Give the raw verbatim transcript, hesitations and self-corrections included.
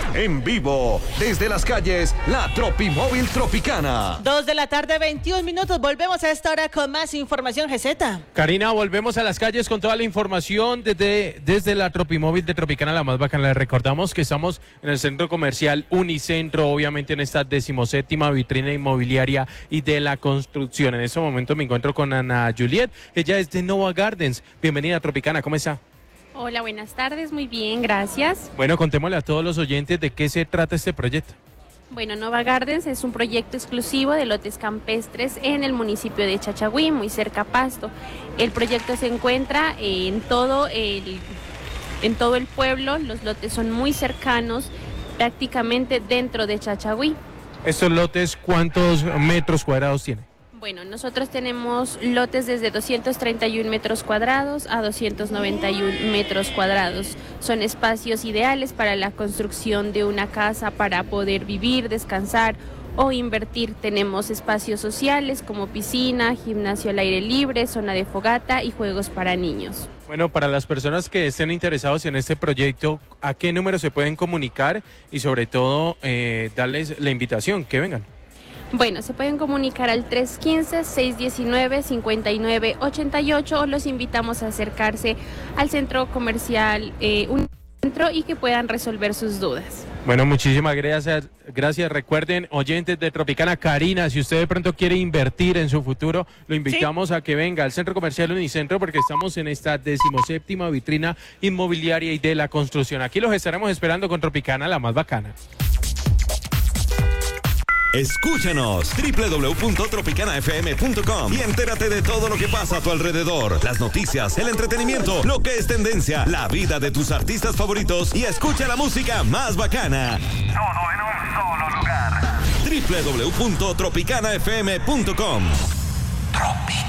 En vivo, desde las calles, la Tropimóvil Tropicana. Dos de la tarde, veintiún minutos. Volvemos a esta hora con más información, G Z. Karina, volvemos a las calles con toda la información desde, desde la Tropimóvil de Tropicana, la más bacana. Les recordamos que estamos en el centro comercial Unicentro, obviamente en esta decimoséptima vitrina inmobiliaria y de la construcción. En este momento me encuentro con Ana Juliet, ella es de Nova Gardens. Bienvenida a Tropicana, ¿cómo está? Hola, buenas tardes, muy bien, gracias. Bueno, contémosle a todos los oyentes de qué se trata este proyecto. Bueno, Nova Gardens es un proyecto exclusivo de lotes campestres en el municipio de Chachagüí, muy cerca a Pasto. El proyecto se encuentra en todo el, en todo el pueblo, los lotes son muy cercanos, prácticamente dentro de Chachagüí. ¿Estos lotes cuántos metros cuadrados tienen? Bueno, nosotros tenemos lotes desde doscientos treinta y un metros cuadrados a doscientos noventa y un metros cuadrados. Son espacios ideales para la construcción de una casa, para poder vivir, descansar o invertir. Tenemos espacios sociales como piscina, gimnasio al aire libre, zona de fogata y juegos para niños. Bueno, para las personas que estén interesados en este proyecto, ¿a qué número se pueden comunicar? Y sobre todo, eh, darles la invitación, que vengan. Bueno, se pueden comunicar al tres uno cinco, seis uno nueve, cinco nueve ocho ocho o los invitamos a acercarse al centro comercial eh, un centro y que puedan resolver sus dudas. Bueno, muchísimas gracias. Gracias. Recuerden, oyentes de Tropicana, Karina, si usted de pronto quiere invertir en su futuro, lo invitamos ¿Sí? a que venga al centro comercial Unicentro porque estamos en esta decimoséptima vitrina inmobiliaria y de la construcción. Aquí los estaremos esperando con Tropicana, la más bacana. Escúchanos, doble u doble u doble u punto tropicana f m punto com y entérate de todo lo que pasa a tu alrededor. Las noticias, el entretenimiento, lo que es tendencia, la vida de tus artistas favoritos y escucha la música más bacana. Todo en un solo lugar. doble u doble u doble u punto tropicana f m punto com. Tropicana.